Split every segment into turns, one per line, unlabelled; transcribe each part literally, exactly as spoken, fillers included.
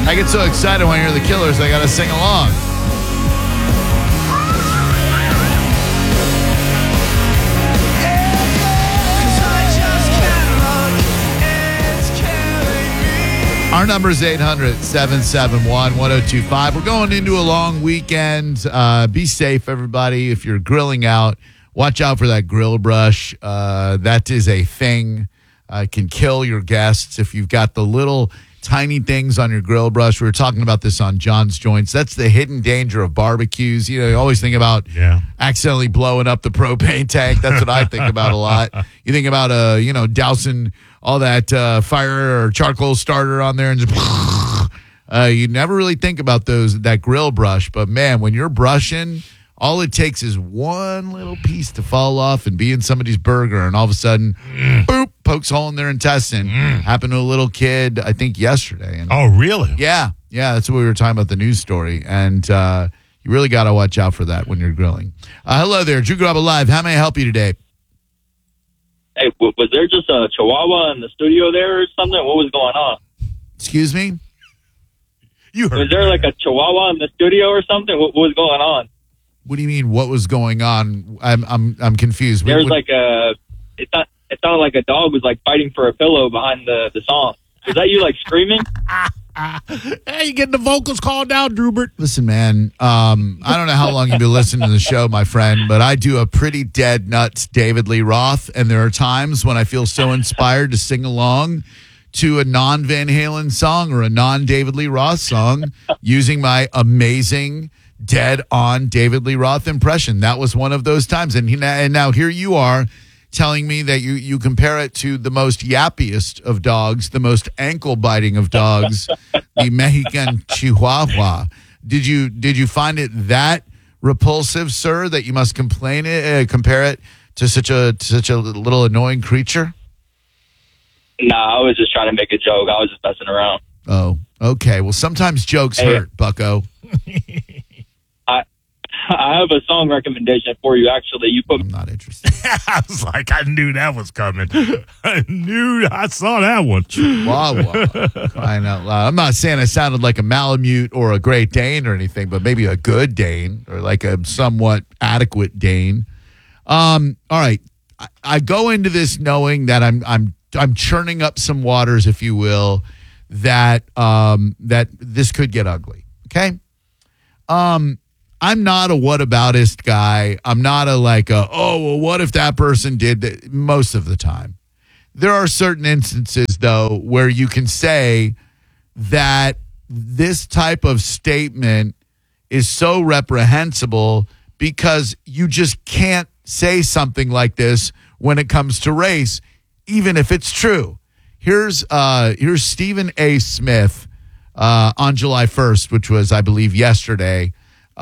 I get so excited when I hear the Killers, I got to sing along. Our number is eight hundred, seven seven one, one oh two five. We're going into a long weekend. Uh, be safe, everybody. If you're grilling out, watch out for that grill brush. Uh, that is a thing. Uh, can kill your guests if you've got the little tiny things on your grill brush. We were talking about this on John's Joints. That's the hidden danger of barbecues. You know, you always think about
yeah.
accidentally blowing up the propane tank. That's what I think about a lot. You think about, uh, you know, dousing all that uh, fire or charcoal starter on there and just uh, you never really think about those that grill brush. But, man, when you're brushing, all it takes is one little piece to fall off and be in somebody's burger, and all of a sudden, mm. boop, pokes a hole in their intestine. Mm. Happened to a little kid, I think, yesterday. And,
oh, really?
Yeah. Yeah, that's what we were talking about, the news story. And uh, you really got to watch out for that when you're grilling. Uh, hello there. Drew Garabo Live. How may I help you today?
Hey, was there just a chihuahua in the studio there or something? What was going on?
Excuse me?
You heard
was there
me.
like a chihuahua in the studio or something? What, what was going on?
What do you mean? What was going on? I'm I'm I'm confused.
There was
what,
like a. It thought it sounded like a dog was like fighting for a pillow behind the the song. Was that you like screaming?
Hey, you getting the vocals called down, Drubert?
Listen, man. Um, I don't know how long you've been listening to the show, my friend, but I do a pretty dead nuts David Lee Roth, and there are times when I feel so inspired to sing along to a non-Van Halen song or a non-David Lee Roth song using my amazing dead-on David Lee Roth impression. That was one of those times, and, he, and now here you are telling me that you, you compare it to the most yappiest of dogs, the most ankle-biting of dogs, the Mexican Chihuahua. Did you did you find it that repulsive, sir, that you must complain it, uh, compare it to such a to such a little annoying creature?
Nah, I was just trying to make a joke. I was just messing around.
Oh, okay. Well, sometimes jokes
hey.
hurt, bucko.
I I have a song recommendation for you, actually. You put
I'm not interested.
I was like, I knew that was coming. I knew, I saw that one.
Chihuahua. Crying out loud. I'm not saying I sounded like a Malamute or a Great Dane or anything, but maybe a good Dane or like a somewhat adequate Dane. Um, all right. I, I go into this knowing that I'm I'm I'm churning up some waters, if you will, that um that this could get ugly. Okay. Um I'm not a whataboutist guy. I'm not a like a, oh, well, what if that person did that? Most of the time. There are certain instances, though, where you can say that this type of statement is so reprehensible because you just can't say something like this when it comes to race, even if it's true. Here's uh, here's Stephen A. Smith uh, on July first, which was, I believe, yesterday,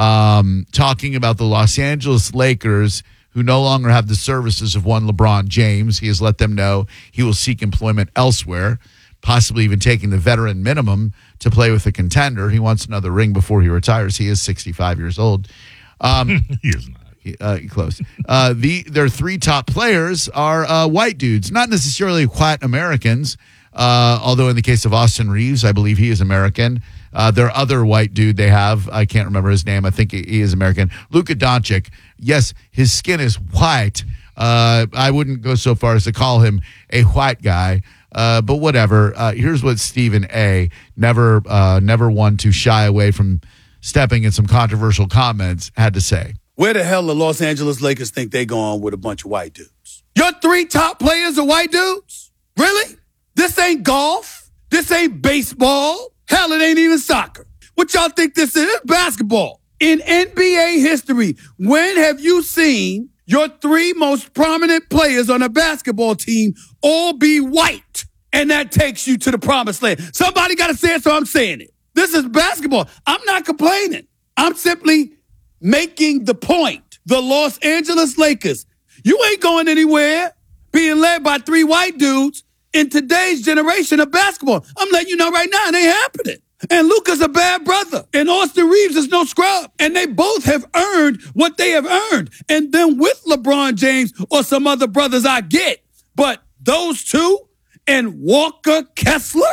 Um, talking about the Los Angeles Lakers, who no longer have the services of one LeBron James. He has let them know he will seek employment elsewhere, possibly even taking the veteran minimum to play with a contender. He wants another ring before he retires. He is sixty-five years old. Um,
he is not.
Uh, close. Uh, the their three top players are uh, white dudes, not necessarily white Americans, uh, although in the case of Austin Reeves, I believe he is American. Uh, their other white dude they have, I can't remember his name. I think he, he is American. Luka Doncic. Yes, his skin is white. Uh, I wouldn't go so far as to call him a white guy, uh, but whatever. Uh, here's what Stephen A. never, uh, never one to shy away from stepping in some controversial comments had to say.
Where the hell the Los Angeles Lakers think they going with a bunch of white dudes? Your three top players are white dudes? Really? This ain't golf. This ain't baseball. Hell, it ain't even soccer. What y'all think this is? It's basketball. In N B A history, when have you seen your three most prominent players on a basketball team all be white? And that takes you to the promised land. Somebody got to say it, so I'm saying it. This is basketball. I'm not complaining. I'm simply making the point. The Los Angeles Lakers, you ain't going anywhere being led by three white dudes in today's generation of basketball. I'm letting you know right now, it ain't happening. And Luka's a bad brother. And Austin Reeves is no scrub. And they both have earned what they have earned. And then with LeBron James or some other brothers, I get. But those two and Walker Kessler,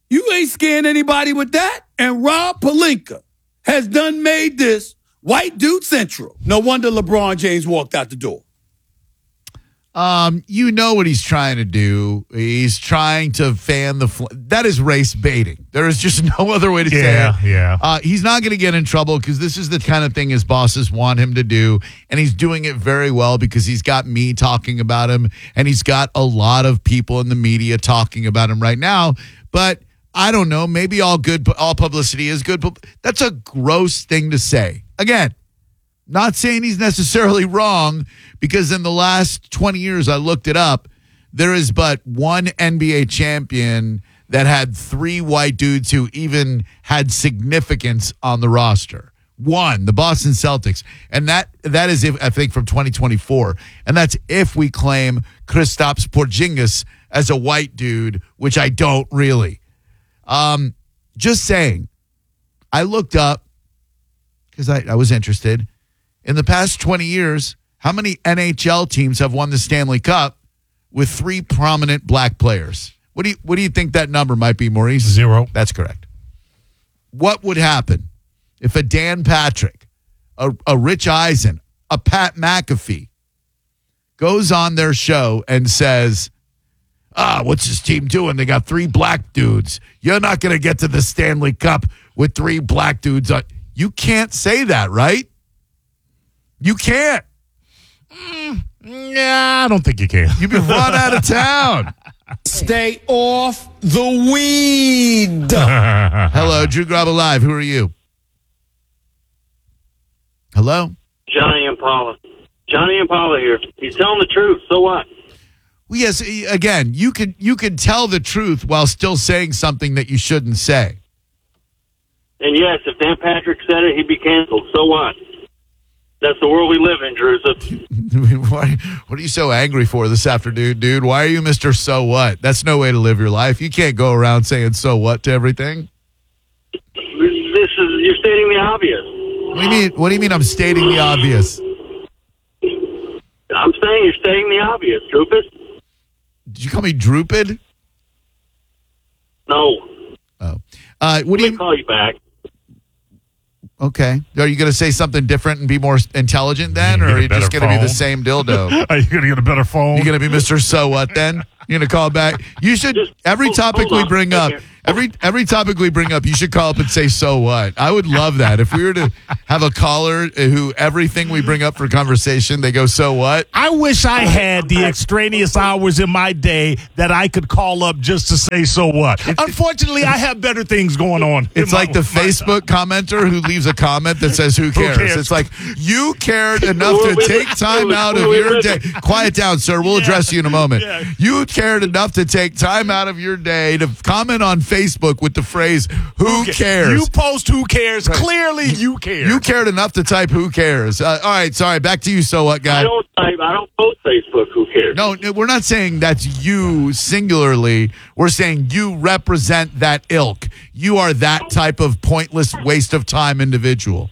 You ain't scaring anybody with that. And Rob Pelinka has done made this white dude central. No wonder LeBron James walked out the door.
Um, you know what he's trying to do. He's trying to fan the fl- that is race baiting. There is just no other way to
Yeah,
say it.
yeah.
Uh, he's not going to get in trouble because this is the kind of thing his bosses want him to do, and he's doing it very well because he's got me talking about him, and he's got a lot of people in the media talking about him right now. But I don't know. Maybe all good, all publicity is good, but that's a gross thing to say. Again, not saying he's necessarily wrong, because in the last twenty years, I looked it up, there is but one N B A champion that had three white dudes who even had significance on the roster. One, the Boston Celtics. And that that is, if, I think, from twenty twenty-four. And that's if we claim Kristaps Porzingis as a white dude, which I don't really. Um, just saying, I looked up because I, I was interested. In the past twenty years, how many N H L teams have won the Stanley Cup with three prominent black players? What do you what do you think that number might be, Maurice?
Zero.
That's correct. What would happen if a Dan Patrick, a, a Rich Eisen, a Pat McAfee goes on their show and says, ah, what's this team doing? They got three black dudes. You're not going to get to the Stanley Cup with three black dudes. On. You can't say that, right? You can't.
Mm, yeah, I don't think you can.
You've been run out of town.
Stay off the weed.
Hello, Drew Grabo Live. Who are you? Hello?
Johnny Impala. Johnny Impala here. He's telling the truth. So what?
Well, yes, again, you could you could tell the truth while still saying something that you shouldn't say.
And yes, if Dan Patrick said it, he'd be canceled. So what? That's the world we live in, Drew. So
Why, what are you so angry for this afternoon, dude? Why are you Mister So What? That's no way to live your life. You can't go around saying so what to everything.
this is you're stating the obvious.
What do you mean? What do you mean? I'm stating the obvious.
I'm saying you're stating the obvious, Droopus.
Did you call me Drupid?
No.
Oh, uh, what do
Let me
you?
call you back.
Okay, are you going to say something different and be more intelligent then, or
Get a
are you just
better
going to be the
phone.
same dildo?
Are you going to get a better phone?
You're going to be Mister So What then? You're going to call back? You should,
Just
every
hold-
topic
hold
we
on.
bring up,
Okay.
every every topic we bring up, you should call up and say, so what? I would love that. If we were to have a caller who everything we bring up for conversation, they go, so what?
I wish I had the extraneous hours in my day that I could call up just to say so what. Unfortunately, I have better things going on.
It's
in my-
like the
my-
Facebook commenter who leaves a comment that says, who cares?
cares?
It's like, you cared enough to take time out of your day. Quiet down, sir. We'll address you in a moment.
Yeah.
You cared enough to take time out of your day to comment on Facebook with the phrase, who cares?
You post who cares. Clearly, you care.
You cared enough to type who cares. Uh, all right, sorry. Back to you, so what,
I
guy?
don't type. I don't post Facebook. Who cares?
No, no, we're not saying that's you singularly. We're saying you represent that ilk. You are that type of pointless waste of time individual.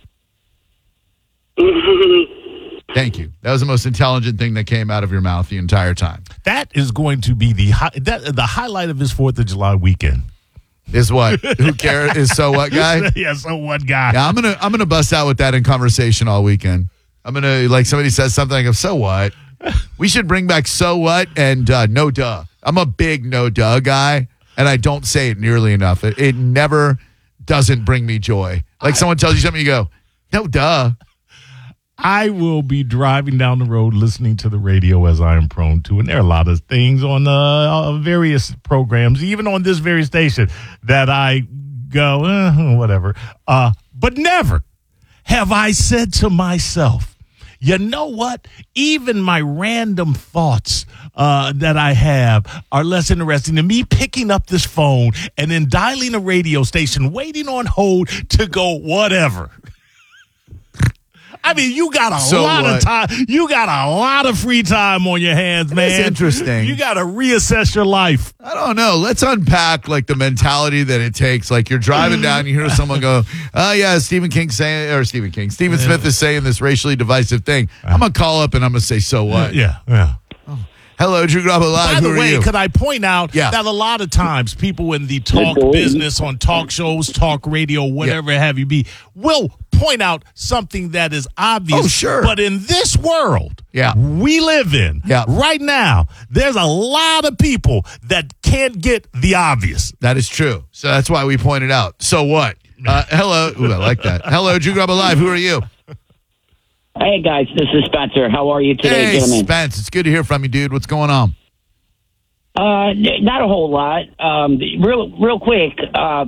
Thank you. That was the most intelligent thing that came out of your mouth the entire time.
That is going to be the hi- that, the highlight of his Fourth of July weekend.
Is what? Who cares? Is so what, guy?
Yeah, so what guy?
Yeah, I'm gonna I'm gonna bust out with that in conversation all weekend. I'm gonna like somebody says something, I go, so what? We should bring back so what and uh, no duh. I'm a big no duh guy, and I don't say it nearly enough. It, it never doesn't bring me joy. Like someone tells you something, you go, no duh.
I will be driving down the road listening to the radio as I am prone to. And there are a lot of things on uh, uh, various programs, even on this very station, that I go, eh, whatever. Uh, but never have I said to myself, you know what? Even my random thoughts uh, that I have are less interesting than me picking up this phone and then dialing a radio station, waiting on hold to go whatever. I mean, you got a
So
lot
what?
of time. You got a lot of free time on your hands, man.
That's interesting.
You got to reassess your life.
I don't know. Let's unpack like the mentality that it takes. Like you're driving down, you hear someone go, "Oh yeah, Stephen King saying," or Stephen King, Stephen Smith is saying this racially divisive thing. I'm gonna call up and I'm gonna say, "So what?"
Yeah, yeah.
Hello, Drew Garabo Live.
By the
Who are
way,
you?
could I point out
Yeah.
that a lot of times people in the talk business on talk shows, talk radio, whatever have you be, will point out something that is obvious.
Oh, sure.
But in this world
Yeah.
we live in
Yeah.
right now, there's a lot of people that can't get the obvious.
That is true. So that's why we pointed out. So what? Uh, hello. Ooh, I like that. Hello, Drew Garabo Live. Who are you?
Hey guys, this is Spencer. How are you today,
Hey,
gentlemen?
Spence. It's good to hear from you, dude. What's going on?
Uh, n- not a whole lot. Um, real, real quick. Uh,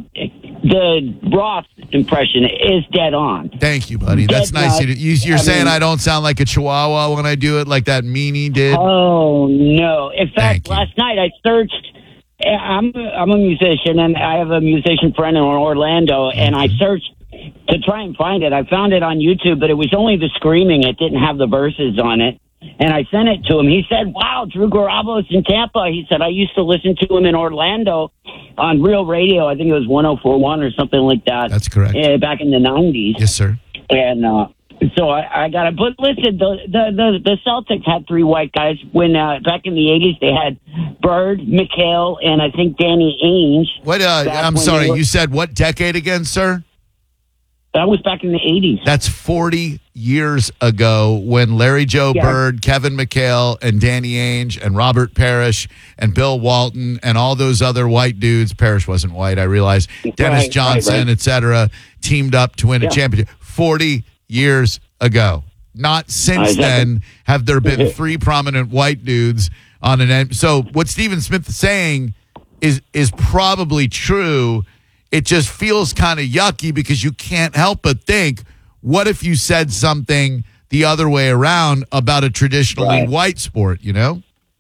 the Ross impression is dead on.
Thank you, buddy. That's
Dead
nice. You,
nuts.
you, you're
I
saying
mean-
I don't sound like a chihuahua when I do it like that meanie did?
Oh no! In
Thank
fact,
you.
last night I searched. I'm I'm a musician, and I have a musician friend in Orlando, and I searched to try and find it. I found it on YouTube, but it was only the screaming. It didn't have the verses on it. And I sent it to him. He said, wow, Drew Garabo's in Tampa. He said, I used to listen to him in Orlando on Real Radio. I think it was one oh four point one or something like that.
That's correct.
Uh, back in the nineties.
Yes, sir.
And uh, so I, I got it. But listen, the, the, the, the Celtics had three white guys. When uh, back in the eighties, they had Bird, McHale, and I think Danny Ainge.
What? Uh,
Back
I'm
when
sorry.
they were-
You said what decade again, sir?
That was back in the eighties.
That's forty years ago when Larry Joe
Yeah.
Bird, Kevin McHale, and Danny Ainge, and Robert Parrish, and Bill Walton, and all those other white dudes. Parrish wasn't white, I realize. Dennis
right,
Johnson,
right.
et cetera, teamed up to win a
Yeah.
championship. forty years ago. Not since
Exactly.
then have there been three prominent white dudes on an end. So what Stephen Smith is saying is is probably true. It just feels kind of yucky because you can't help but think, what if you said something the other way around about a traditionally
Right.
white sport, you know?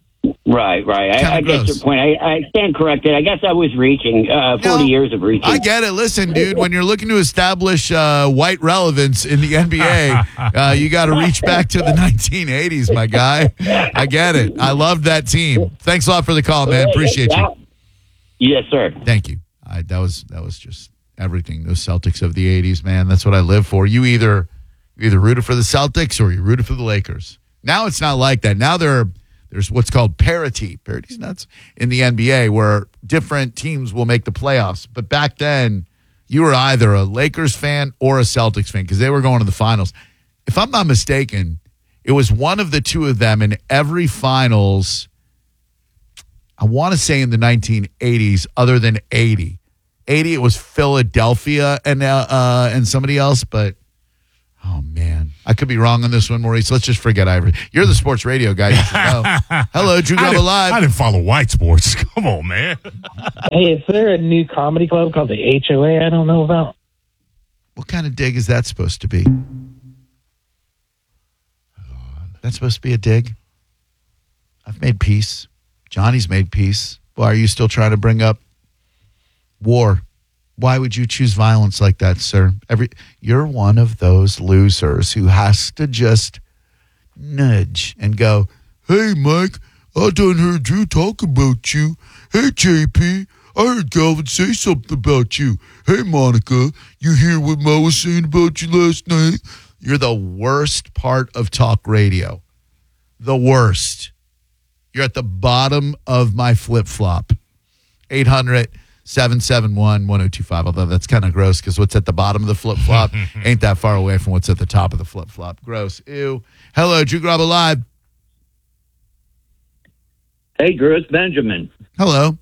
Right, right.
Kinda
I, I get
gross.
your point. I, I stand corrected. I guess I was reaching uh, forty
No,
years of reaching.
I get it. Listen, dude, when you're looking to establish uh, white relevance in the N B A, uh, you got to reach back to the nineteen eighties, my guy. I get it. I loved that team. Thanks a lot for the call, man. Appreciate you.
Yes, sir.
Thank you. I, that was that was just everything. Those Celtics of the eighties, man. That's what I live for. You either you either rooted for the Celtics or you rooted for the Lakers. Now it's not like that. Now there there's what's called parity. Parity's nuts in the N B A where different teams will make the playoffs. But back then, you were either a Lakers fan or a Celtics fan because they were going to the finals. If I'm not mistaken, it was one of the two of them in every finals. I want to say in the nineteen eighties, other than eighty. eighty, it was Philadelphia and uh, uh, and somebody else, but oh, man. I could be wrong on this one, Maurice. Let's just forget Ivory. You're the sports radio guy. You should know. Hello, Drew
I
Garabo
didn't,
Live.
I didn't follow white sports. Come on, man.
Hey, is there a new comedy club called the H O A I don't know about?
What kind of dig is that supposed to be? That's supposed to be a dig? I've made peace. Johnny's made peace. Why are you still trying to bring up war? Why would you choose violence like that, sir? Every you're one of those losers who has to just nudge and go, hey, Mike, I done heard Drew talk about you. Hey, J P, I heard Calvin say something about you. Hey, Monica, you hear what Mo was saying about you last night? You're the worst part of talk radio. The worst. You're at the bottom of my flip-flop. eight hundred, seven seven one, one oh two five. Although that's kind of gross because what's at the bottom of the flip-flop ain't that far away from what's at the top of the flip-flop. Gross. Ew. Hello, Drew Garabo Live.
Hey, Drew, it's Benjamin.
Hello.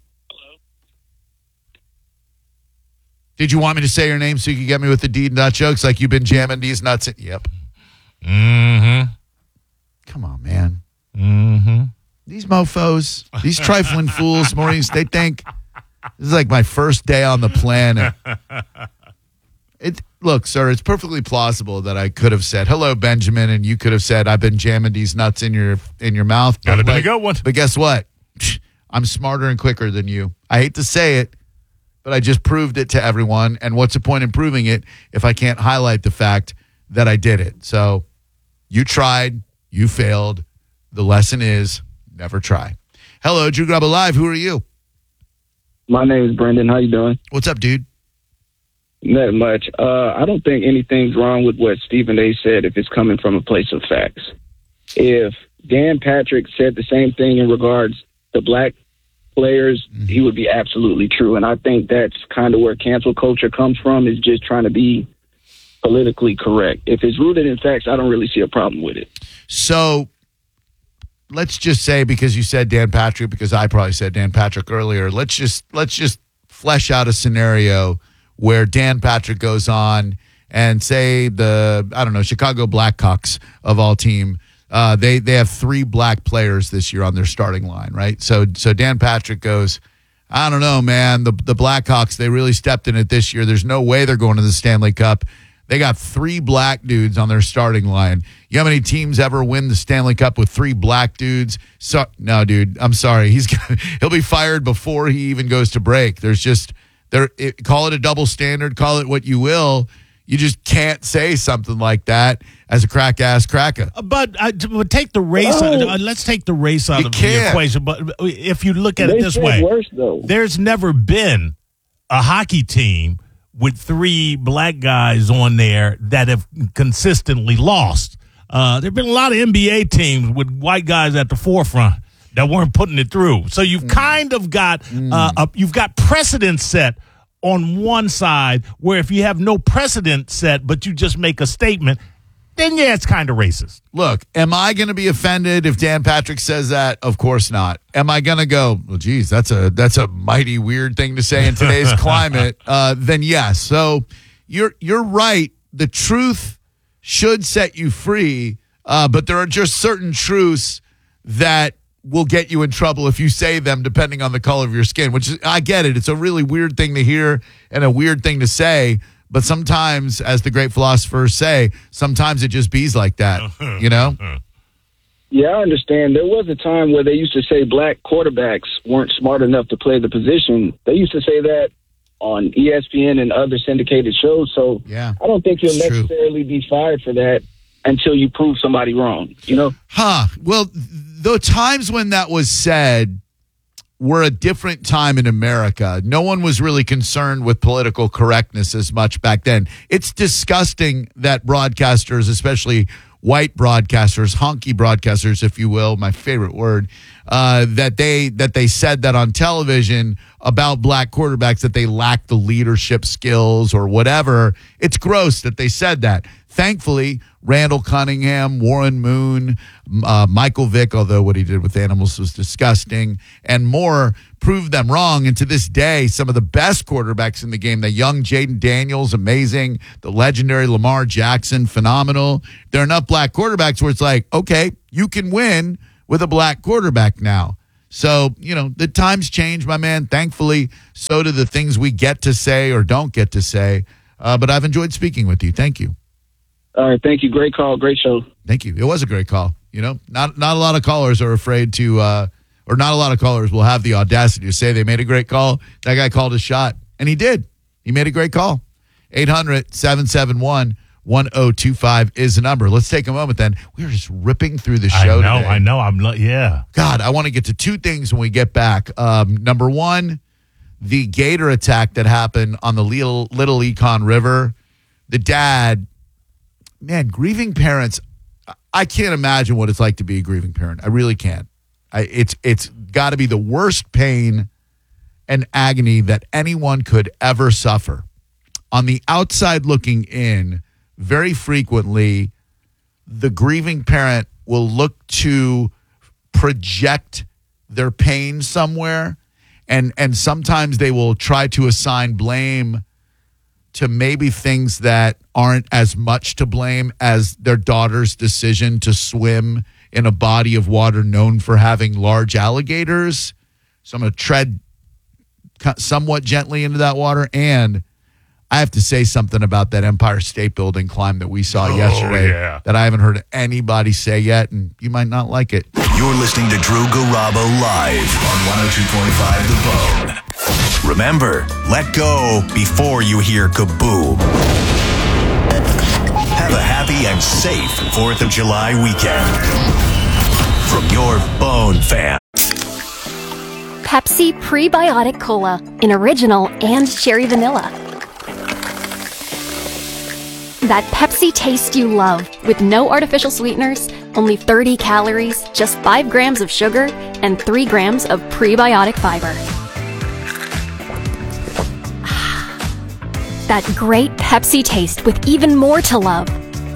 Did you want me to say your name so you could get me with the D nut jokes like you've been jamming these nuts in? Yep.
Mm-hmm.
Come on, man.
Mm-hmm.
These mofos, these trifling fools, Maurice, they think this is like my first day on the planet. It look, sir, it's perfectly plausible that I could have said, hello, Benjamin, and you could have said, I've been jamming these nuts in your in your mouth.
Gotta
But
been a
like-
good one.
But guess what? I'm smarter and quicker than you. I hate to say it, but I just proved it to everyone. And what's the point in proving it if I can't highlight the fact that I did it? So you tried, you failed. The lesson is never try. Hello, Drew Garabo Live. Who are you?
My name is Brendan. How you doing?
What's up, dude?
Not much. Uh, I don't think anything's wrong with what Stephen A. said if it's coming from a place of facts. If Dan Patrick said the same thing in regards to black players, mm-hmm. he would be absolutely true. And I think that's kind of where cancel culture comes from, is just trying to be politically correct. If it's rooted in facts, I don't really see a problem with it.
So let's just say, because you said Dan Patrick, because I probably said Dan Patrick earlier, let's just let's just flesh out a scenario where Dan Patrick goes on and say the, I don't know, Chicago Blackhawks of all team, uh, they they have three black players this year on their starting line, right? So so Dan Patrick goes, I don't know, man, the the Blackhawks, they really stepped in it this year. There's no way they're going to the Stanley Cup. They got three black dudes on their starting line. You know how many teams ever win the Stanley Cup with three black dudes? So no, dude, I'm sorry. He's gonna, he'll be fired before he even goes to break. There's just there. It, call it a double standard. Call it what you will. You just can't say something like that as a crack ass cracker.
But, uh, but take the race.
Oh.
Uh, let's take the race out
You
of
can't.
the equation. But if you look at
They
it this
said
way,
worse, though.
there's never been a hockey team with three black guys on there that have consistently lost. Uh, there have been a lot of N B A teams with white guys at the forefront that weren't putting it through. So you've mm. kind of got mm. uh, a, you've got precedent set on one side, where if you have no precedent set but you just make a statement, then yeah, it's kind of racist.
Look, am I going to be offended if Dan Patrick says that? Of course not. Am I going to go, well, geez, that's a that's a mighty weird thing to say in today's climate? Uh, then yes. So you're you're right. The truth should set you free, uh, but there are just certain truths that will get you in trouble if you say them, depending on the color of your skin, which is, I get it. It's a really weird thing to hear and a weird thing to say. But sometimes, as the great philosophers say, sometimes it just bees like that, you know?
Yeah, I understand. There was a time where they used to say black quarterbacks weren't smart enough to play the position. They used to say that on E S P N and other syndicated shows. So
yeah,
I don't think you'll
it's
necessarily
true.
be fired for that until you prove somebody wrong, you know?
Huh. Well, the times when that was said were a different time in America. No one was really concerned with political correctness as much back then. It's disgusting that broadcasters, especially white broadcasters, honky broadcasters, if you will, my favorite word, uh, that they that they said that on television about black quarterbacks, that they lack the leadership skills or whatever. It's gross that they said that. Thankfully, Randall Cunningham, Warren Moon, uh, Michael Vick, although what he did with animals was disgusting, and more, proved them wrong. And to this day, some of the best quarterbacks in the game, the young Jaden Daniels, amazing, the legendary Lamar Jackson, phenomenal. There are enough black quarterbacks where it's like, okay, you can win with a black quarterback now. So, you know, the times change, my man. Thankfully, so do the things we get to say or don't get to say. Uh, but I've enjoyed speaking with you. Thank you.
All right, thank you. Great call, great show.
Thank you. It was a great call. You know, not not a lot of callers are afraid to, uh, or not a lot of callers will have the audacity to say they made a great call. That guy called a shot, and he did. He made a great call. eight hundred, seven seven one, one oh two five is the number. Let's take a moment then. We are just ripping through the show
I know,
today.
I know. I'm not, yeah.
God, I want to get to two things when we get back. Um, number one, the gator attack that happened on the Little, Little Econ River. The dad... Man, grieving parents, I can't imagine what it's like to be a grieving parent. I really can't. I, it's it's got to be the worst pain and agony that anyone could ever suffer. On the outside looking in, very frequently, the grieving parent will look to project their pain somewhere, and and sometimes they will try to assign blame to maybe things that aren't as much to blame as their daughter's decision to swim in a body of water known for having large alligators. So I'm going to tread somewhat gently into that water. And I have to say something about that Empire State Building climb that we saw
Oh,
yesterday
yeah.
that I haven't heard anybody say yet, and you might not like it.
You're listening to Drew Garabo live on one oh two point five The Bone. Remember, let go before you hear kaboom. Have a happy and safe fourth of July weekend. From your Bone fan.
Pepsi Prebiotic Cola in original and cherry vanilla. That Pepsi taste you love with no artificial sweeteners, only thirty calories, just five grams of sugar and three grams of prebiotic fiber. That great Pepsi taste with even more to love.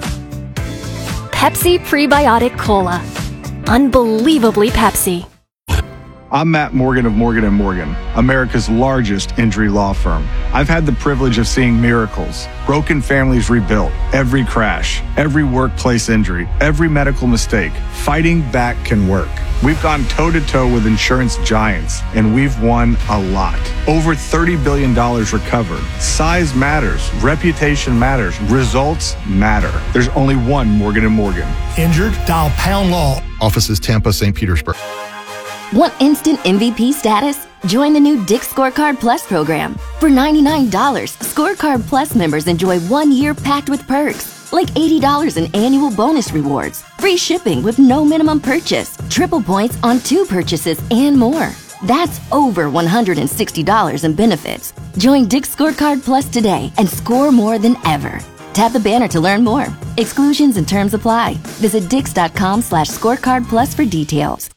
Pepsi Prebiotic Cola. Unbelievably Pepsi.
I'm Matt Morgan of Morgan and Morgan, America's largest injury law firm. I've had the privilege of seeing miracles, broken families rebuilt, every crash, every workplace injury, every medical mistake. Fighting back can work. We've gone toe-to-toe with insurance giants, and we've won a lot. Over thirty billion dollars recovered. Size matters. Reputation matters. Results matter. There's only one Morgan and Morgan.
Injured? Dial Pound Law.
Offices Tampa, Saint Petersburg.
Want instant M V P status? Join the new Dick's Scorecard Plus program. For ninety-nine dollars, Scorecard Plus members enjoy one year packed with perks, like eighty dollars in annual bonus rewards, free shipping with no minimum purchase, triple points on two purchases, and more. That's over one hundred sixty dollars in benefits. Join Dick's Scorecard Plus today and score more than ever. Tap the banner to learn more. Exclusions and terms apply. Visit dix.com slash scorecard plus for details.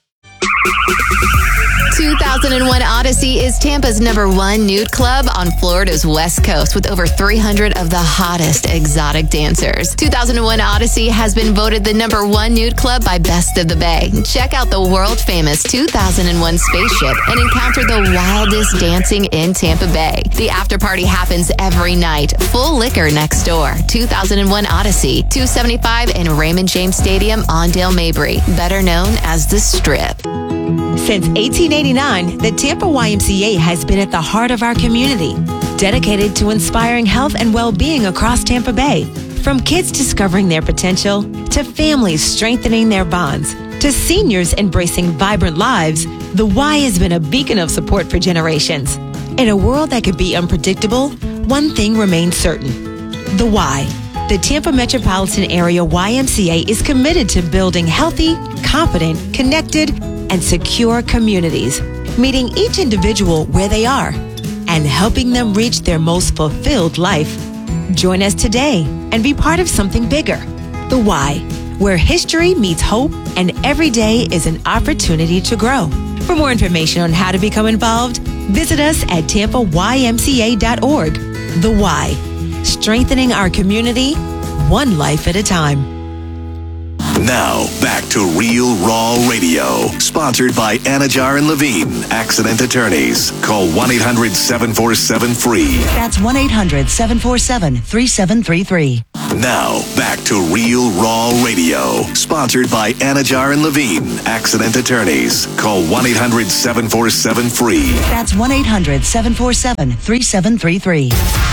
two thousand one Odyssey is Tampa's number one nude club on Florida's West Coast with over three hundred of the hottest exotic dancers. two thousand one Odyssey has been voted the number one nude club by Best of the Bay. Check out the world-famous two thousand one spaceship and encounter the wildest dancing in Tampa Bay. The after party happens every night. Full liquor next door. two thousand one Odyssey, two seventy-five in Raymond James Stadium on Dale Mabry, better known as the Strip.
Since eighteen eighty-nine, the Tampa Y M C A has been at the heart of our community, dedicated to inspiring health and well-being across Tampa Bay. From kids discovering their potential, to families strengthening their bonds, to seniors embracing vibrant lives, the Y has been a beacon of support for generations. In a world that could be unpredictable, one thing remains certain: the Y. The Tampa Metropolitan Area Y M C A is committed to building healthy, confident, connected, and secure communities, meeting each individual where they are and helping them reach their most fulfilled life. Join us today and be part of something bigger. The Y, where history meets hope and every day is an opportunity to grow. For more information on how to become involved, visit us at tampa y m c a dot org. The Y, strengthening our community, one life at a time.
Now, back to Real Raw Radio. Sponsored by Anajar and Levine, Accident Attorneys. Call one eight hundred seven four seven free.
That's one eight hundred seven four seven three seven three three.
Now, back to Real Raw Radio. Sponsored by Anajar and Levine, Accident Attorneys. Call one eight hundred seven four seven free.
That's one eight hundred seven four seven three seven three three.